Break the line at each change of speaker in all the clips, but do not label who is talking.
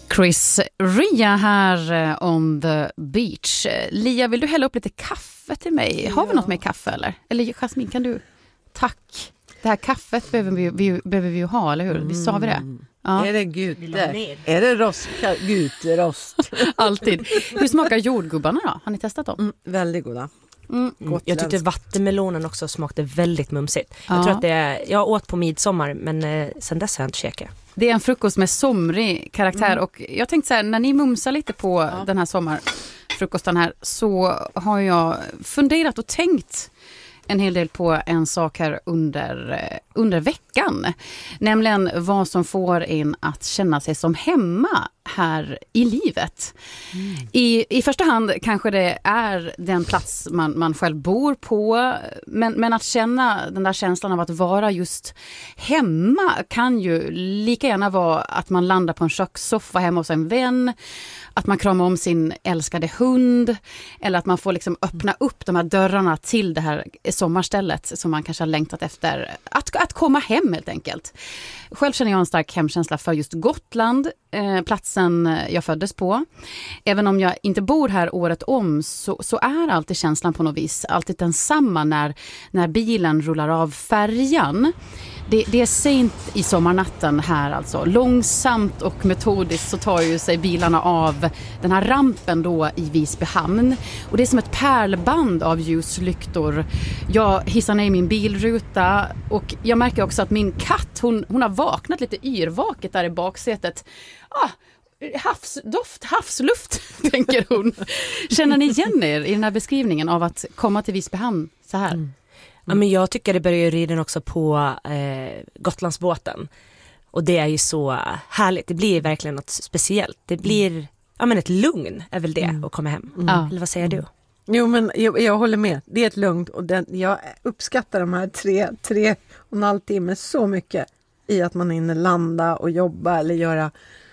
Chris Ria här on the beach. Lia, vill du hälla upp lite kaffe till mig? Har vi något med kaffe eller? Eller Jasmin, kan du? Tack. Det här kaffet behöver vi ju ha, eller hur? Vi sa vi det?
Ja. Är det gute? Är det guterost?
Alltid. Hur smakar jordgubbarna då? Har ni testat dem?
Väldigt goda.
Jag tyckte vattenmelonen också smakade väldigt mumsigt. Jag tror att jag åt på midsommar, men sen dess har jag inte käkat.
Det är en frukost med somrig karaktär och jag tänkte så här, när ni mumsar lite på den här sommarfrukosten här, så har jag funderat och tänkt en hel del på en sak här under veckan. Nämligen vad som får en att känna sig som hemma här i livet. I första hand kanske det är den plats man själv bor på, men att känna den där känslan av att vara just hemma kan ju lika gärna vara att man landar på en kökssoffa hemma hos en vän, att man kramar om sin älskade hund, eller att man får liksom öppna upp de här dörrarna till det här sommarstället som man kanske har längtat efter. Att komma hem helt enkelt. Själv känner jag en stark hemkänsla för just Gotland, platsen jag föddes på. Även om jag inte bor här året om så är alltid känslan på något vis alltid densamma när bilen rullar av färjan. Det är sent i sommarnatten här alltså. Långsamt och metodiskt så tar ju sig bilarna av den här rampen då i Visby hamn. Och det är som ett pärlband av ljuslyktor. Jag hissar ner min bilruta och jag märker också att min katt, hon har vaknat lite yrvaket där i baksätet. Havsluft, tänker hon. Känner ni igen er i den här beskrivningen av att komma till Visby hamn så här?
Ja, men jag tycker det börjar rida också på Gotlandsbåten. Och det är ju så härligt. Det blir verkligen något speciellt. Det blir ett lugn är väl det att komma hem. Eller vad säger du?
Jo, men jag håller med. Det är ett lugn och jag uppskattar de här 3,5 timmar så mycket i att man hinner landa och jobba eller göra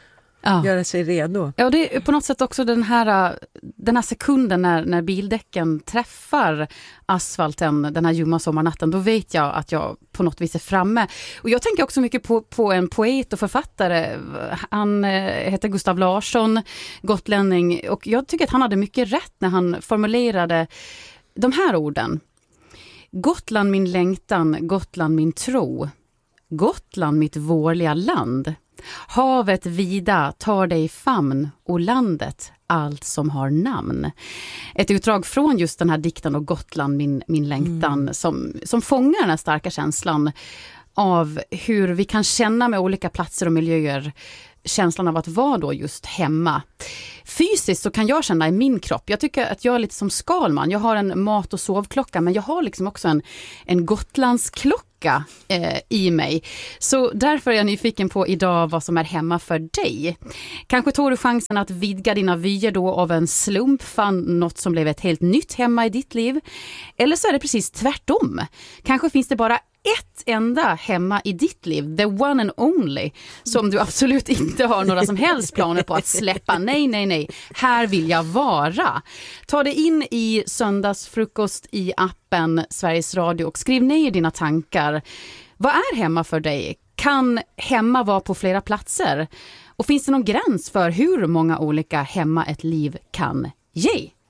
sig redo.
Ja, det är på något sätt också den här sekunden när bildäcken träffar asfalten den här ljumma sommarnatten. Då vet jag att jag på något vis är framme. Och jag tänker också mycket på en poet och författare. Han heter Gustav Larsson, gotlänning. Och jag tycker att han hade mycket rätt när han formulerade de här orden. Gotland min längtan, Gotland min tro. Gotland mitt vårliga land. Havet vida tar dig i famn och landet allt som har namn. Ett utdrag från just den här dikten och Gotland min längtan som fångar den här starka känslan av hur vi kan känna med olika platser och miljöer känslan av att vara då just hemma. Fysiskt så kan jag känna i min kropp. Jag tycker att jag är lite som Skalman. Jag har en mat- och sovklocka, men jag har liksom också en Gotlandsklocka i mig. Så därför är jag nyfiken på idag vad som är hemma för dig. Kanske tog du chansen att vidga dina vyer då av en slump, fann något som blev ett helt nytt hemma i ditt liv. Eller så är det precis tvärtom. Kanske finns det bara ett enda hemma i ditt liv, the one and only, som du absolut inte har några som helst planer på att släppa. Nej. Här vill jag vara. Ta dig in i söndagsfrukost i appen Sveriges Radio och skriv ner dina tankar. Vad är hemma för dig? Kan hemma vara på flera platser? Och finns det någon gräns för hur många olika hemma ett liv kan ge?